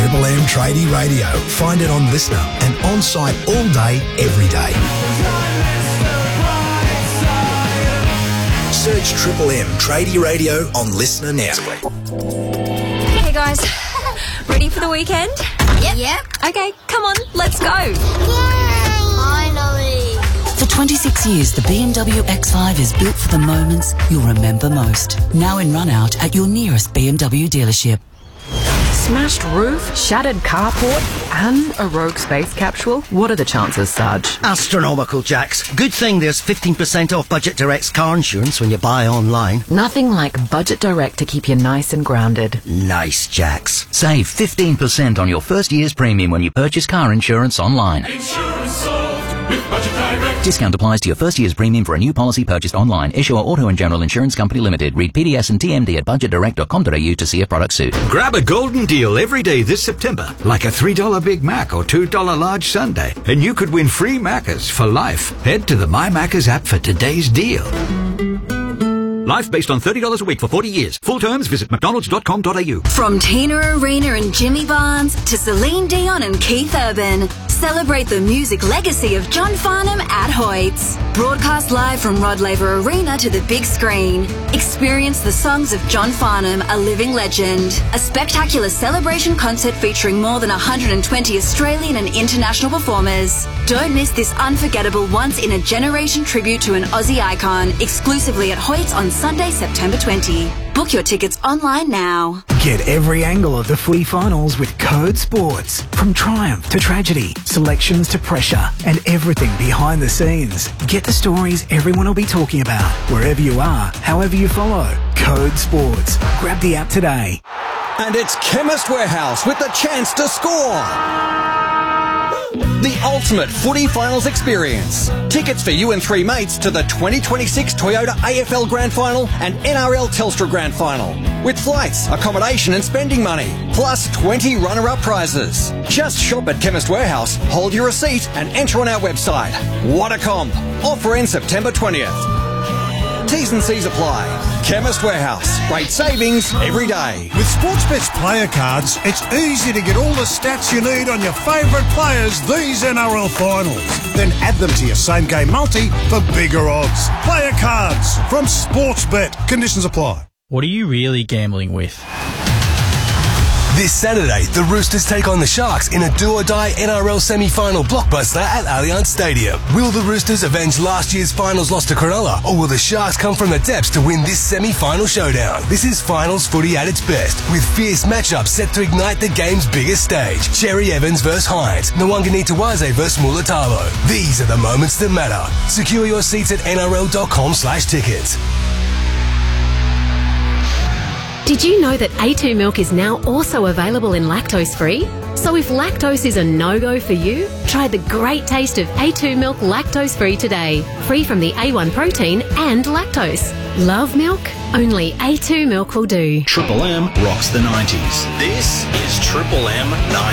Triple M Tradie Radio. Find it on Listener and on site all day, every day. Search Triple M Tradie Radio on Listener now. Hey guys, ready for the weekend? Yep. Okay, come on, let's go. Finally. For 26 years, the BMW X5 is built for the moments you'll remember most. Now in run-out at your nearest BMW dealership. Smashed roof, shattered carport, and a rogue space capsule? What are the chances, Sarge? Astronomical, Jax. Good thing there's 15% off Budget Direct's car insurance when you buy online. Nothing like Budget Direct to keep you nice and grounded. Nice, Jax. Save 15% on your first year's premium when you purchase car insurance online. Insurance solved with Budget Direct. Discount applies to your first year's premium for a new policy purchased online. Issuer Auto and General Insurance Company Limited. Read PDS and TMD at budgetdirect.com.au to see if products suit. Grab a golden deal every day this September, like a $3 Big Mac or $2 large sundae, and you could win free Maccas for life. Head to the My Maccas app for today's deal. Life based on $30 a week for 40 years. Full terms, visit mcdonalds.com.au. From Tina Arena and Jimmy Barnes to Celine Dion and Keith Urban, celebrate the music legacy of John Farnham at Hoyts. Broadcast live from Rod Laver Arena to the big screen. Experience the songs of John Farnham, a living legend. A spectacular celebration concert featuring more than 120 Australian and international performers. Don't miss this unforgettable once-in-a-generation tribute to an Aussie icon, exclusively at Hoyts on Sunday, September 20. Book your tickets online now. Get every angle of the footy finals with Code Sports. From triumph to tragedy, selections to pressure, and everything behind the scenes. Get the stories everyone will be talking about, wherever you are, however you follow. Code Sports. Grab the app today. And it's Chemist Warehouse with the chance to score. The ultimate footy finals experience. Tickets for you and three mates to the 2026 Toyota AFL Grand Final and NRL Telstra Grand Final. With flights, accommodation and spending money. Plus 20 runner-up prizes. Just shop at Chemist Warehouse, hold your receipt and enter on our website. What a comp. Offer ends September 20th. T's and C's apply. Chemist Warehouse. Great savings every day. With Sportsbet's player cards, it's easy to get all the stats you need on your favourite players these NRL finals. Then add them to your same game multi for bigger odds. Player cards from Sportsbet. Conditions apply. What are you really gambling with? This Saturday, the Roosters take on the Sharks in a do-or-die NRL semi-final blockbuster at Allianz Stadium. Will the Roosters avenge last year's finals loss to Cronulla, or will the Sharks come from the depths to win this semi-final showdown? This is finals footy at its best, with fierce matchups set to ignite the game's biggest stage. Cherry Evans vs Hines, Nwangani Tawaze vs Mulatalo. These are the moments that matter. Secure your seats at nrl.com/tickets. Did you know that A2 milk is now also available in lactose-free? So if lactose is a no-go for you, try the great taste of A2 milk lactose-free today. Free from the A1 protein and lactose. Love milk? Only A2 milk will do. Triple M rocks the 90s. This is Triple M 90s.